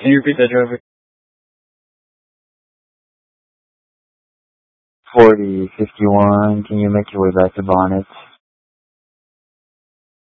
Can you repeat that, driver? 4051, can you make your way back to Bonnet?